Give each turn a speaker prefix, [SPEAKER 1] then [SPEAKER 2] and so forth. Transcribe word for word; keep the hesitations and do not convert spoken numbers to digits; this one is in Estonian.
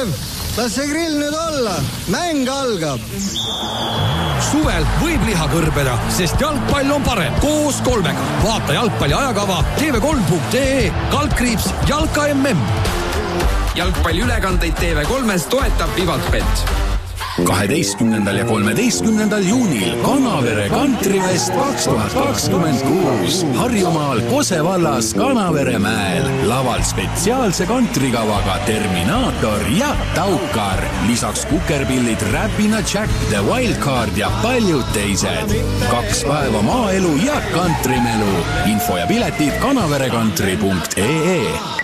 [SPEAKER 1] Kalev, las see grill nüüd olla. Mäng algab.
[SPEAKER 2] Suvel võib liha kõrbeda, sest jalgpall on parem koos kolmega. Vaata jalgpalli ajakava T V kolm punkt ee, kaldkriips Jalka M M.
[SPEAKER 3] Jalgpalliülekandeid T V kolmes toetab Vivatbet.
[SPEAKER 4] kaheteistkümnendal ja kolmeteistkümnendal juunil Kanavere Kantrivest kaks tuhat kakskümmend kuus Harjumaal Kose vallas Kanavere mäel. Laval spetsiaalse kantrikavaga Terminaator ja Taukar. Lisaks kukerpillid Räpina Jack, The Wildcard ja paljud teised. Kaks päeva maaelu ja kantrimelu. Info ja piletid kanaverekantri punkt ee.